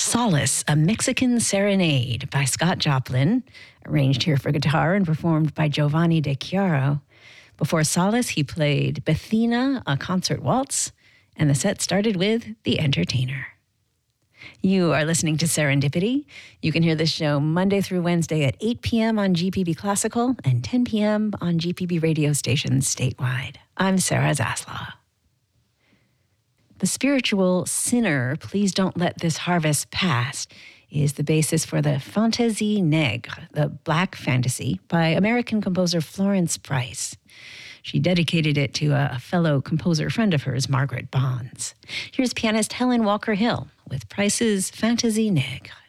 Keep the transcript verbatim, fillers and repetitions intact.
Solace, a Mexican Serenade by Scott Joplin, arranged here for guitar and performed by Giovanni De Chiaro. Before Solace, he played Bethina, a concert waltz, and the set started with The Entertainer. You are listening to Serendipity. You can hear this show Monday through Wednesday at eight p.m. on G P B Classical and ten p.m. on G P B radio stations statewide. I'm Sarah Zaslaw. The spiritual sinner, Please Don't Let This Harvest Pass, is the basis for the Fantaisie Nègre, the Black Fantasy, by American composer Florence Price. She dedicated it to a fellow composer friend of hers, Margaret Bonds. Here's pianist Helen Walker Hill with Price's Fantaisie Nègre.